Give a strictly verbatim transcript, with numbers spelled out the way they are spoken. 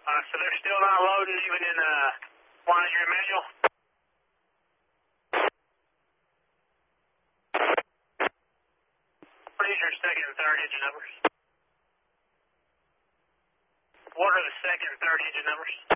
Uh, so they're still not loading even in uh, line your manual? What is your second and third engine numbers? What are the second and third engine numbers?